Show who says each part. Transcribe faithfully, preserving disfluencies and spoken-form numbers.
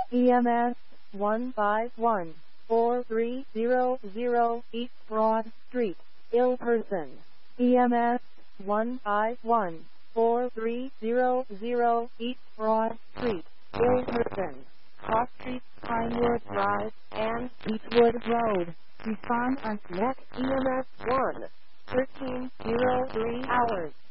Speaker 1: E M S one five one, four three zero zero East Broad Street, Ilperson. E M S one five one, four three zero zero East Broad Street, Ilperson. Cross Street, Pinewood Drive, and Beechwood Road. Respond us next E M S one, thirteen oh three hours.